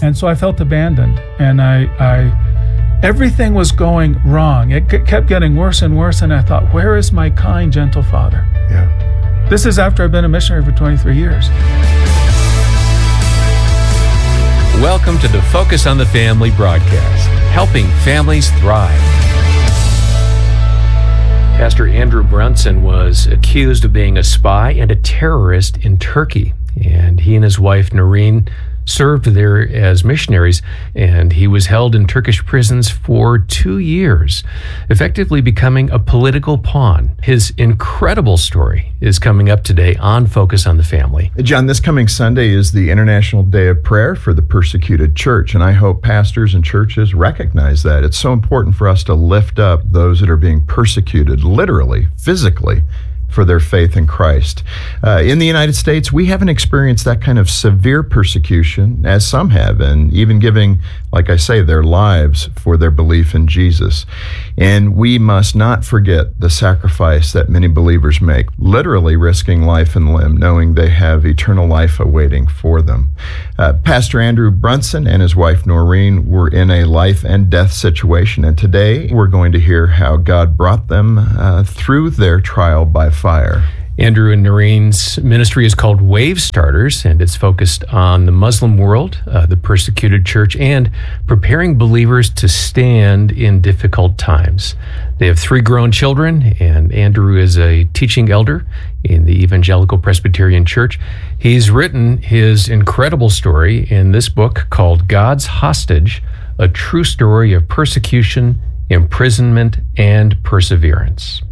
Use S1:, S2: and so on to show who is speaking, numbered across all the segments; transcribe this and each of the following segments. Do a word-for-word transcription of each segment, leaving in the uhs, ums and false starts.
S1: And so I felt abandoned, and I, I, everything was going wrong. It c- kept getting worse and worse, and I thought, where is my kind, gentle Father?
S2: Yeah.
S1: This is after I've been a missionary for twenty-three years.
S3: Welcome to the Focus on the Family broadcast, helping families thrive. Pastor Andrew Brunson was accused of being a spy and a terrorist in Turkey, and he and his wife Noreen served there as missionaries, and he was held in Turkish prisons for two years, effectively becoming a political pawn. His incredible story is coming up today on Focus on the Family.
S2: John, this coming Sunday is the International Day of Prayer for the Persecuted Church, and I hope pastors and churches recognize that. It's so important for us to lift up those that are being persecuted, literally, physically, for their faith in Christ. Uh, in the United States, we haven't experienced that kind of severe persecution as some have, and even giving, like I say, their lives for their belief in Jesus. And we must not forget the sacrifice that many believers make, literally risking life and limb, knowing they have eternal life awaiting for them. Uh, Pastor Andrew Brunson and his wife Noreen were in a life and death situation, and today we're going to hear how God brought them uh, through their trial by fire.
S3: Andrew and Noreen's ministry is called Wave Starters, and it's focused on the Muslim world, uh, the persecuted church, and preparing believers to stand in difficult times. They have three grown children, and Andrew is a teaching elder in the Evangelical Presbyterian Church. He's written his incredible story in this book called God's Hostage, a true story of persecution, imprisonment, and perseverance.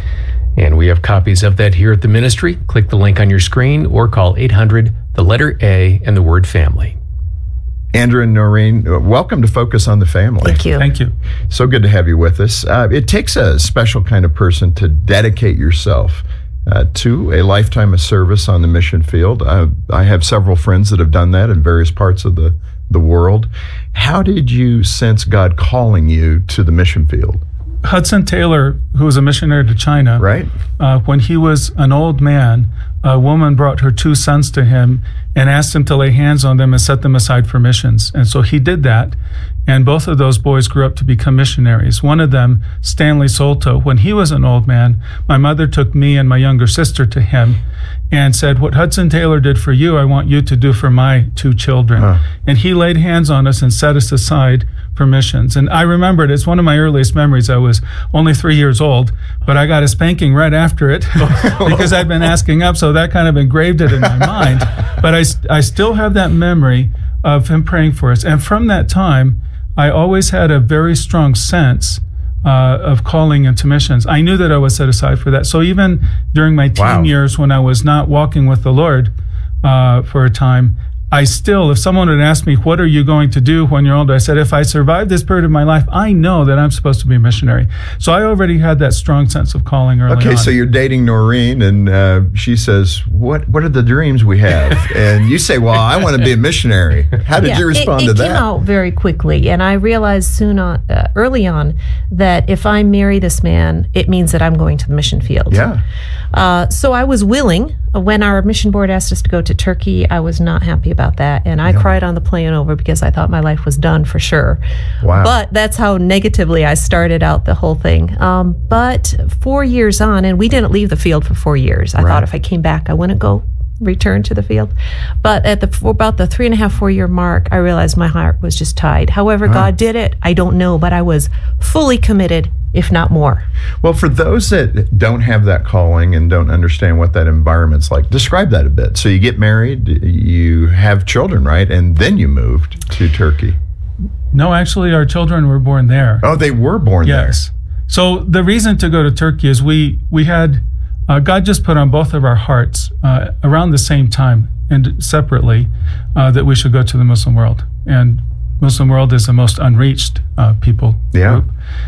S3: And we have copies of that here at the ministry. Click the link on your screen or call eight hundred, the letter A, and the word family.
S2: Andrew and Noreen, welcome to Focus on the Family.
S4: Thank you.
S1: Thank you.
S2: So good to have you with us. Uh, it takes a special kind of person to dedicate yourself uh, to a lifetime of service on the mission field. Uh, I have several friends that have done that in various parts of the, the world. How did you sense God calling you to the mission field?
S1: Hudson Taylor, who was a missionary to China,
S2: Right.
S1: uh, when he was an old man, a woman brought her two sons to him and asked him to lay hands on them and set them aside for missions. And so he did that, and both of those boys grew up to become missionaries. One of them, Stanley Solto, when he was an old man, my mother took me and my younger sister to him and said, what Hudson Taylor did for you, I want you to do for my two children. Huh. And he laid hands on us and set us aside for missions. And I remember it. It's one of my earliest memories. I was only three years old, but I got a spanking right after it because I'd been asking up, so that kind of engraved it in my mind. But I, I still have that memory of him praying for us. And from that time, I always had a very strong sense uh, of calling into missions. I knew that I was set aside for that. So even during my teen
S2: Wow.
S1: years when I was not walking with the Lord uh, for a time, I still, if someone had asked me, what are you going to do when you're older? I said, if I survive this period of my life, I know that I'm supposed to be a missionary. So I already had that strong sense of calling early
S2: Okay,
S1: on.
S2: so you're dating Noreen, and uh, she says, what What are the dreams we have? And you say, well, I want to be a missionary. How did
S4: Yeah,
S2: you respond
S4: it, it
S2: to that?
S4: It came out very quickly, and I realized soon on, uh, early on that if I marry this man, it means that I'm going to the mission field.
S2: Yeah.
S4: Uh, so I was willing. When our mission board asked us to go to Turkey, I was not happy about that, and I
S2: Yeah.
S4: cried on the plane over because I thought my life was done for sure.
S2: Wow.
S4: But that's how negatively I started out the whole thing. Um, but four years on, and we didn't leave the field for four years. I
S2: Right.
S4: thought if I came back, I wouldn't go return to the field. But at the for about the three and a half, four year mark, I realized my heart was just tied. However,
S2: Huh.
S4: God did it. I don't know, but I was fully committed, if not more.
S2: Well, for those that don't have that calling and don't understand what that environment's like, describe that a bit. So you get married, you have children, right? And then you moved to Turkey.
S1: No, actually, our children were born there.
S2: Oh, they were born
S1: Yes. So the reason to go to Turkey is we we had, uh, God just put on both of our hearts uh, around the same time and separately uh, that we should go to the Muslim world. And Muslim world is the most unreached uh, people
S2: Yeah.
S1: group.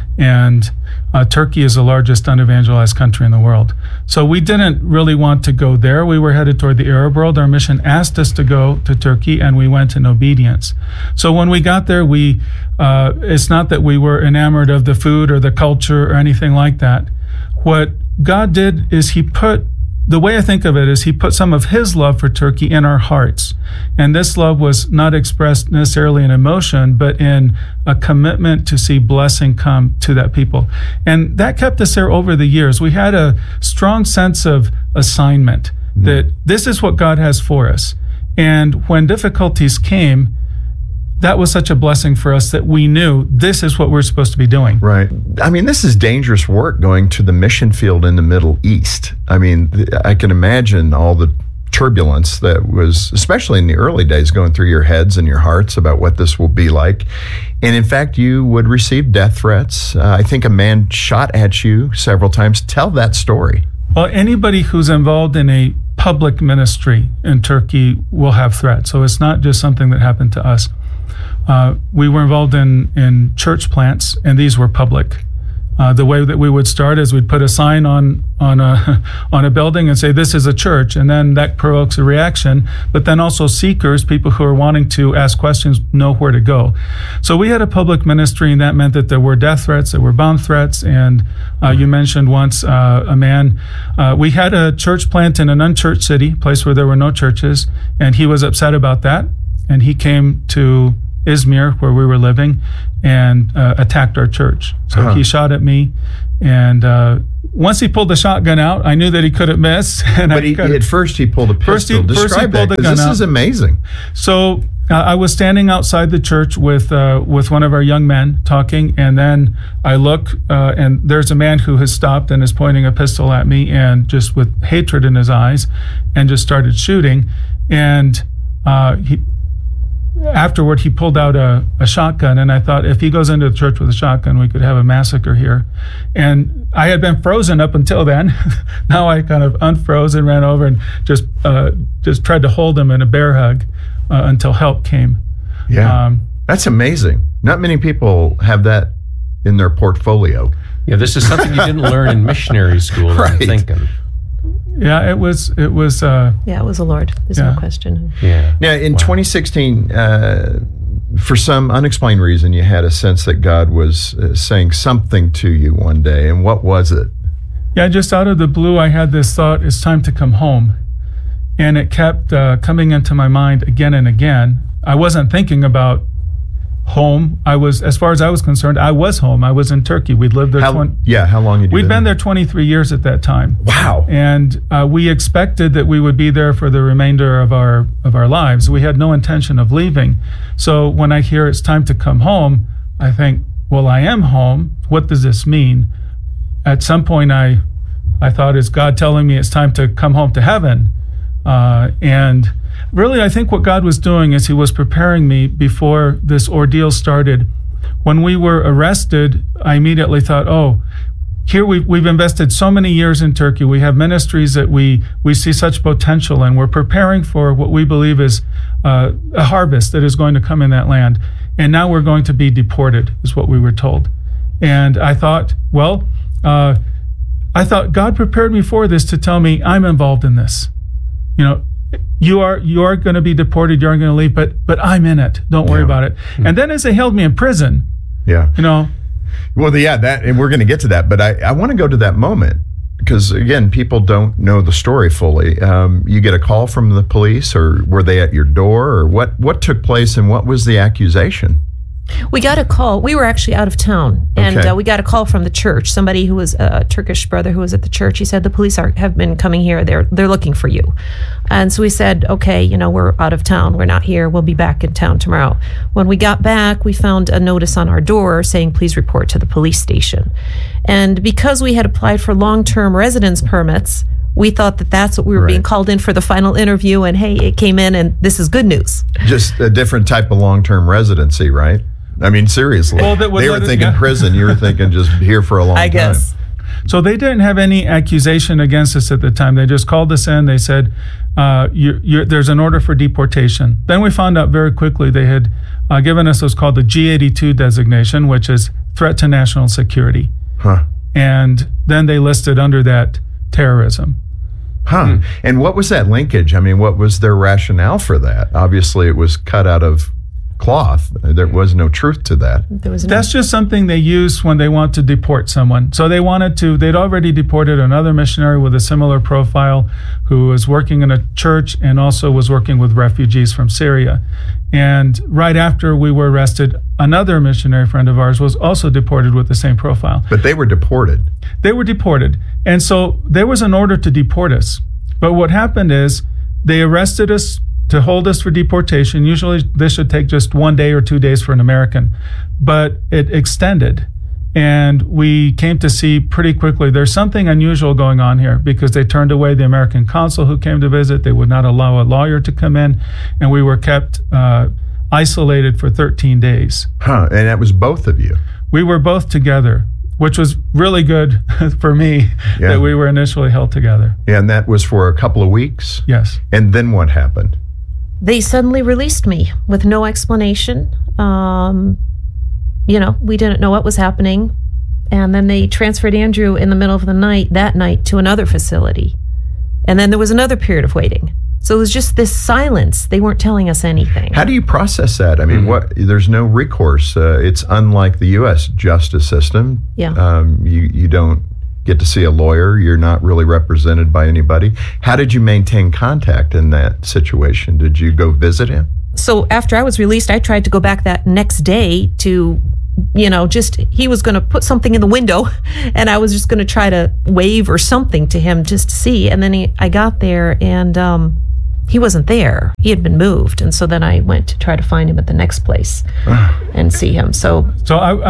S1: And uh, Turkey is the largest unevangelized country in the world. So we didn't really want to go there. We were headed toward the Arab world. Our mission asked us to go to Turkey, and we went in obedience. So when we got there, we uh, it's not that we were enamored of the food or the culture or anything like that. What God did is he put the way I think of it is he put some of his love for Turkey in our hearts. And this love was not expressed necessarily in emotion, but in a commitment to see blessing come to that people. And that kept us there over the years. We had a strong sense of assignment, mm-hmm. that this is what God has for us. And when difficulties came, that was such a blessing for us that we knew this is what we're supposed to be doing.
S2: Right. I mean, this is dangerous work, going to the mission field in the Middle East. I mean, I can imagine all the turbulence that was, especially in the early days, going through your heads and your hearts about what this will be like. And in fact, you would receive death threats. Uh, I think a man shot at you several times. Tell that story.
S1: Well, anybody who's involved in a public ministry in Turkey will have threats. So it's not just something that happened to us. Uh, we were involved in, in church plants, and these were public. Uh, the way that we would start is we'd put a sign on on a on a building and say, this is a church, and then that provokes a reaction. But then also seekers, people who are wanting to ask questions, know where to go. So we had a public ministry, and that meant that there were death threats, there were bomb threats, and uh, you mentioned once uh, a man. Uh, we had a church plant in an unchurched city, place where there were no churches, and he was upset about that, and he came to Izmir, where we were living, and uh, attacked our church. So uh-huh. he shot at me, and uh, once he pulled the shotgun out, I knew that he couldn't miss. And
S2: but I he, at first he pulled a pistol.
S1: First he,
S2: Describe
S1: first he pulled
S2: that,
S1: the gun
S2: this
S1: out.
S2: is amazing.
S1: So uh, I was standing outside the church with uh, with one of our young men talking, and then I look, uh, and there's a man who has stopped and is pointing a pistol at me, and just with hatred in his eyes, and just started shooting. And uh, he. Afterward, he pulled out a, a shotgun, and I thought, if he goes into the church with a shotgun, we could have a massacre here. And I had been frozen up until then. Now I kind of unfroze and ran over and just uh, just tried to hold him in a bear hug uh, until help came.
S2: Yeah, um, that's amazing. Not many people have that in their portfolio.
S3: Yeah, this is something you didn't learn in missionary school,
S2: right.
S3: I'm thinking.
S1: Yeah, it was, it was... Uh,
S4: yeah, it was the Lord. There's
S1: yeah.
S4: no question.
S3: Yeah.
S2: Now, in
S3: wow.
S2: twenty sixteen, uh, for some unexplained reason, you had a sense that God was uh, saying something to you one day. And what was it?
S1: Yeah, just out of the blue, I had this thought, it's time to come home. And it kept uh, coming into my mind again and again. I wasn't thinking about home. I was, as far as I was concerned, I was home. I was in Turkey. We'd lived there.
S2: How,
S1: twenty
S2: yeah, how long had you
S1: We'd
S2: been
S1: been there twenty-three years at that time.
S2: Wow.
S1: And uh, we expected that we would be there for the remainder of our of our lives. We had no intention of leaving. So when I hear it's time to come home, I think, well, I am home. What does this mean? At some point, I I thought, is God telling me it's time to come home to heaven? Uh, and really, I think what God was doing is he was preparing me before this ordeal started. When we were arrested, I immediately thought, oh, here we've, we've invested so many years in Turkey. We have ministries that we, we see such potential in. We're preparing for what we believe is uh, a harvest that is going to come in that land. And now we're going to be deported, is what we were told. And I thought, well, uh, I thought God prepared me for this to tell me I'm involved in this. You know, you are you are going to be deported, you aren't going to leave, but but I'm in it. Don't worry yeah. about it. Mm-hmm. And then as they held me in prison,
S2: yeah,
S1: you know.
S2: Well, yeah, that, and we're going to get to that, but I, I want to go to that moment because, again, people don't know the story fully. Um, you get a call from the police, or were they at your door, or what, what took place, and what was the accusation?
S4: We got a call. We were actually out of town, and
S2: okay.
S4: uh, we got a call from the church. Somebody who was a Turkish brother who was at the church. He said, the police are, have been coming here. They're they're looking for you. And so we said, okay, you know, we're out of town. We're not here. We'll be back in town tomorrow. When we got back, we found a notice on our door saying, please report to the police station. And because we had applied for long-term residence permits, we thought that that's what we were right. being called in for the final interview. And hey, it came in, and this is good news.
S2: Just a different type of long-term residency, right? I mean, seriously. Well, that, they were that, thinking yeah. prison. You were thinking just here for a long time.
S4: I guess.
S2: Time.
S1: So they didn't have any accusation against us at the time. They just called us in. They said, uh, you're, you're, there's an order for deportation. Then we found out very quickly they had uh, given us what's called the G eighty-two designation, which is threat to national security.
S2: Huh.
S1: And then they listed under that terrorism.
S2: Huh. Hmm. And what was that linkage? I mean, what was their rationale for that? Obviously, it was cut out of cloth. There was no truth to that.
S4: There was no,
S1: That's just something they use when they want to deport someone. So they wanted to, they'd already deported another missionary with a similar profile who was working in a church and also was working with refugees from Syria. And right after we were arrested, another missionary friend of ours was also deported with the same profile.
S2: But they were deported.
S1: They were deported. And so there was an order to deport us. But what happened is they arrested us to hold us for deportation. Usually this should take just one day or two days for an American, but it extended. And we came to see pretty quickly there's something unusual going on here, because they turned away the American consul who came to visit. They would not allow a lawyer to come in, and we were kept uh, isolated for thirteen days.
S2: Huh, and that was both of you.
S1: We were both together, which was really good for me,
S2: Yeah.
S1: that we were initially held together.
S2: And that was for a couple of weeks?
S1: Yes.
S2: And then what happened?
S4: they suddenly released me with no explanation. Um, you know, we didn't know what was happening. And then they transferred Andrew in the middle of the night, that night, to another facility. And then there was another period of waiting. So it was just this silence. They weren't telling us anything.
S2: How do you process that? I mean, mm-hmm. what? There's no recourse. Uh, it's unlike the U S justice system.
S4: Yeah.
S2: Um, you, you don't get to see a lawyer. You're not really represented by anybody. How did you maintain contact in that situation? Did you go visit him?
S4: So after I was released, I tried to go back that next day to, you know, just, he was going to put something in the window and I was just going to try to wave or something to him just to see. And then he, I got there and um, he wasn't there. He had been moved. And so then I went to try to find him at the next place and see him. So,
S1: So I,